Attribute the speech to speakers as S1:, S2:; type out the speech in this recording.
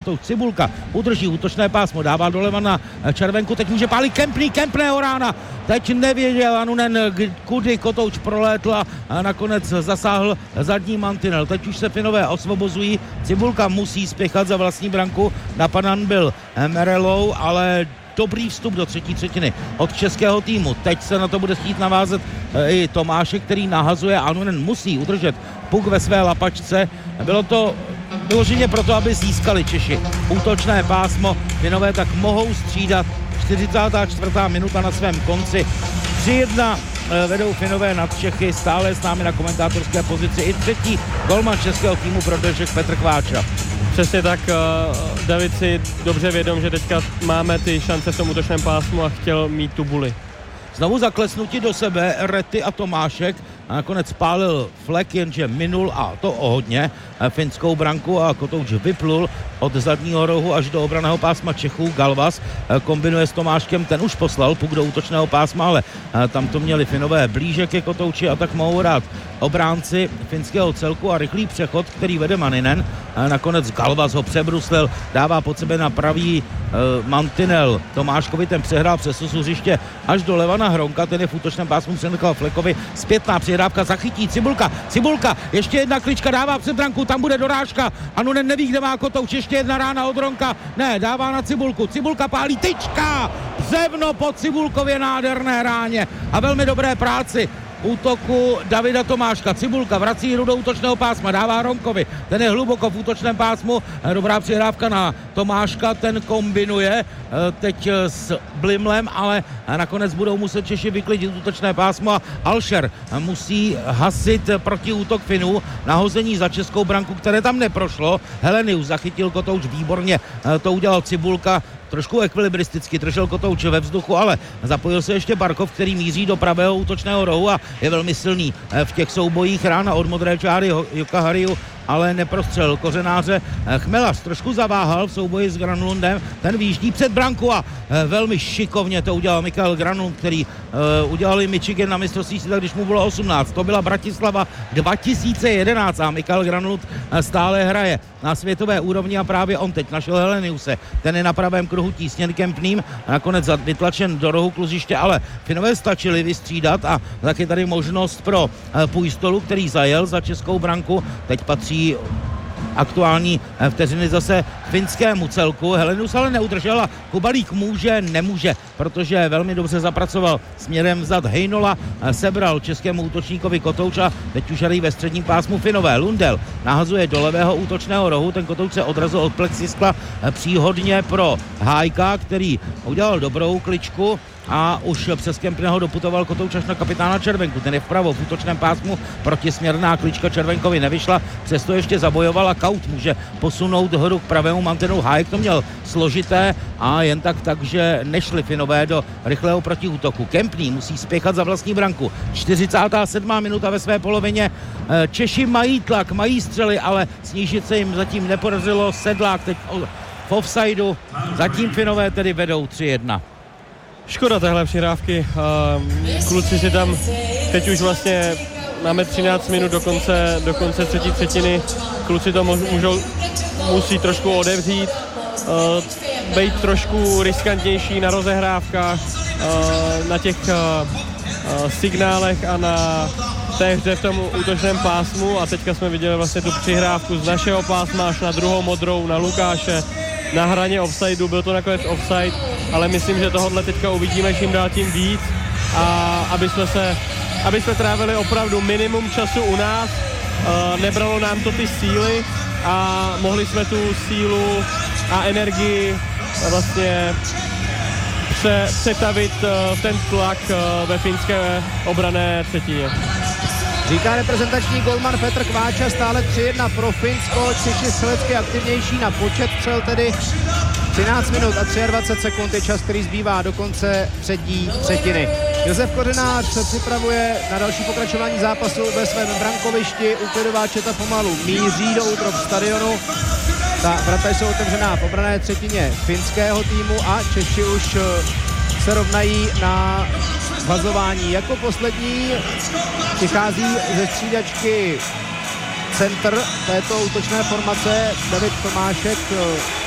S1: Kotouč. Cibulka udrží útočné pásmo, dává doleva na Červenku, teď může pálit Kempného rána. Teď nevěděl Anunen, kudy Kotouč prolétl a nakonec zasáhl zadní mantinel. Teď už se Finové osvobozují. Cibulka musí spěchat za vlastní branku. Napadan byl Merelou, ale dobrý vstup do třetí třetiny od českého týmu. Teď se na to bude chtít navázat i Tomášek, který nahazuje. Anunen musí udržet puk ve své lapačce. Bylo to vyloženě proto, aby získali Češi útočné pásmo. Finové tak mohou střídat. 44. minuta na svém konci. 3-1 vedou Finové nad Čechy. Stále s námi na komentátorské pozici i třetí golman českého týmu pro dnešek Petr Kváča.
S2: Přesně tak, David si dobře vědom, že teďka máme ty šance v tom útočném pásmu a chtěl mít tu buli.
S1: Znovu zaklesnutí do sebe Rety a Tomášek a nakonec pálil Flek, jenže minul a to o hodně finskou branku a Kotouč vyplul od zadního rohu až do obranného pásma Čechů. Galvas kombinuje s Tomáškem, ten už poslal puk do útočného pásma, ale tam to měli Finové blíže ke Kotouči a tak mohou hrát obránci finského celku a rychlý přechod, který vede Maninen. Nakonec Galvas ho přebruslil, dává pod sebe na pravý mantinel Tomáškovi, ten přehrál přes osuřiště až doleva na Hronka, ten je v útočném pásmu přenechal Flekovi, zpětná přihrávka, zachytí Cibulka, ještě jedna klička, dává před branku, tam bude dorážka, Anunen neví, kde má Kotouč, ještě jedna rána od Hronka, ne, dává na Cibulku, Cibulka pálí, tyčka, břevno po Cibulkově nádherné ráně a velmi dobré práci útoku Davida Tomáška. Cibulka vrací hru do útočného pásma, dává Hronkovi, ten je hluboko v útočném pásmu, dobrá přihrávka na Tomáška, ten kombinuje teď s Blimlem, ale nakonec budou muset Češi vyklidit útočné pásmo a Alšer musí hasit protiútok Finů, nahození za českou branku, které tam neprošlo. Helenius zachytil Kotouč výborně, to udělal Cibulka, trošku ekvilibristicky držel Kotouč ve vzduchu, ale zapojil se ještě Barkov, který míří do pravého útočného rohu a je velmi silný v těch soubojích. Rána od modré čáry Jukka Harju, ale neprostřelil kořenáře. Chmelař trošku zaváhal v souboji s Granlundem, ten výjíždí před branku a velmi šikovně to udělal Mikael Granlund, který udělali Michigan na mistrovství světa, když mu bylo 18. To byla Bratislava 2011 a Mikael Granlund stále hraje na světové úrovni a právě on teď našel Heleniuse. Ten je na pravém kruhu tísněn Kempným, nakonec vytlačen do rohu kluziště, ale Finové stačili vystřídat a tak je tady možnost pro Puistolu, který zajel za českou branku. Teď patří aktuální vteřiny zase finskému celku. Helenius ale neudržel a Kubalík nemůže, protože velmi dobře zapracoval směrem vzad. Heinola sebral českému útočníkovi Kotouč a teď už hrají ve středním pásmu Finové. Lundell nahazuje do levého útočného rohu, ten Kotouč se odrazil od plexiskla příhodně pro Hájka, který udělal dobrou kličku a už přes Kempného doputoval Kotouč až na kapitána Červenku. Ten je vpravo v útočném pásmu, protisměrná klička Červenkovi nevyšla, přesto ještě zabojoval a Kaut může posunout hru k pravému mantenu. Hájek to měl složité a jen takže nešli Finové do rychlého protiútoku. Kempný musí spěchat za vlastní branku. 47. minuta ve své polovině. Češi mají tlak, mají střely, ale snížit se jim zatím nepodařilo. Sedlák teď v offsideu, zatím Finové tedy vedou 3-1.
S2: Škoda téhle přihrávky, kluci si tam, teď už vlastně máme 13 minut do konce třetí třetiny, kluci to musí trošku odevřít, být trošku riskantnější na rozehrávkách, na těch signálech a na té hře v tom útočném pásmu a teďka jsme viděli vlastně tu přihrávku z našeho pásma až na druhou modrou, na Lukáše, na hraně offsideu, byl to nakonec offside, ale myslím, že tohohle teďka uvidíme čím dál tím víc a aby jsme trávili opravdu minimum času u nás, nebralo nám to ty síly a mohli jsme tu sílu a energii vlastně přetavit ten tlak ve finské obranné třetině.
S3: Říká reprezentační golman Petr Kváča, stále 3-1 pro Finsko, Češi střelecky aktivnější na počet střel, tedy 13 minut a 23 sekund je čas, který zbývá do konce třetí třetiny. Josef Kořenář se připravuje na další pokračování zápasu ve svém brankovišti, úklidová četa pomalu míří do útrop stadionu. Ta vrata jsou otevřená v obranné třetině finského týmu a Češi už se rovnají na vazování. Jako poslední přichází ze střídačky centr této útočné formace David Tomášek,